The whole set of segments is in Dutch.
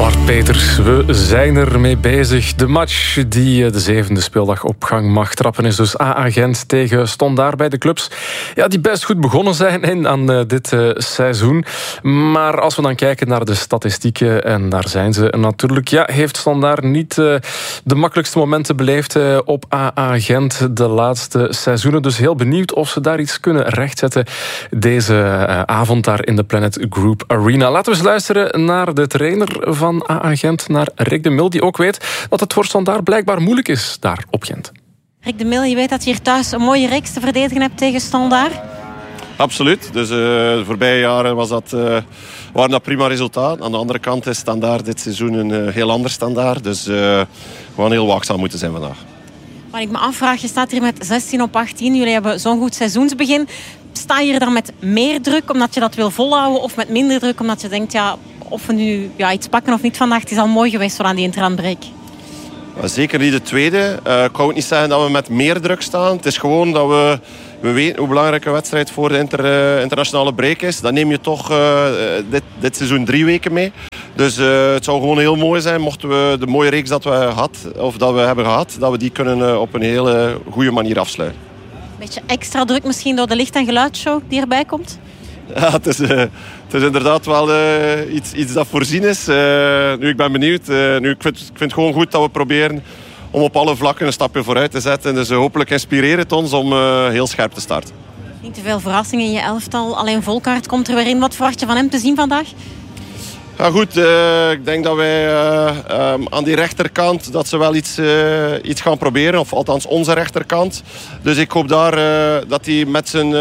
Bart Peters, we zijn ermee bezig. De match die de 7e speeldag op gang mag trappen is dus AA Gent tegen Standaard bij de clubs. Ja, die best goed begonnen zijn aan dit seizoen. Maar als we dan kijken naar de statistieken, en daar zijn ze natuurlijk, ja, heeft Standaard niet de makkelijkste momenten beleefd op AA Gent de laatste seizoenen. Dus heel benieuwd of ze daar iets kunnen rechtzetten deze avond daar in de Planet Group Arena. Laten we eens luisteren naar de trainer van AA Gent, naar Rick de Mil, die ook weet dat het voor Standaard blijkbaar moeilijk is daar op Gent. Rick de Mil, je weet dat je hier thuis een mooie reeks te verdedigen hebt tegen Standaard. Absoluut. Dus de voorbije jaren waren dat prima resultaten. Aan de andere kant is Standaard dit seizoen een heel ander Standaard. Dus we gaan heel waakzaam moeten zijn vandaag. Wat ik me afvraag, je staat hier met 16-18. Jullie hebben zo'n goed seizoensbegin. Sta je er dan met meer druk omdat je dat wil volhouden, of met minder druk omdat je denkt, ja, of we nu iets pakken of niet vandaag, het is al mooi geweest voor aan die interlandbreak? Zeker niet de tweede. Ik kan ook niet zeggen dat we met meer druk staan. Het is gewoon dat we weten hoe belangrijk een wedstrijd voor de internationale break is. Dan neem je toch dit seizoen 3 weken mee. Dus het zou gewoon heel mooi zijn mochten we de mooie reeks dat we hebben gehad, dat we die kunnen op een hele goede manier afsluiten. Beetje extra druk misschien door de licht- en geluidsshow die erbij komt? Ja, het is inderdaad wel iets dat voorzien is. Nu, ik ben benieuwd. Ik vind het gewoon goed dat we proberen om op alle vlakken een stapje vooruit te zetten. Dus hopelijk inspireert het ons om heel scherp te starten. Niet te veel verrassingen in je elftal. Alleen Volkaert komt er weer in. Wat verwacht je van hem te zien vandaag? Ja, goed, ik denk dat wij aan die rechterkant dat ze wel iets gaan proberen. Of althans onze rechterkant. Dus ik hoop daar dat hij met zijn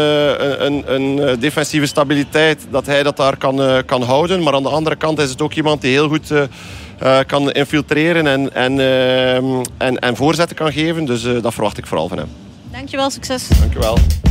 een defensieve stabiliteit, dat hij dat daar kan houden. Maar aan de andere kant is het ook iemand die heel goed kan infiltreren en voorzetten kan geven. Dus dat verwacht ik vooral van hem. Dankjewel, succes. Dankjewel.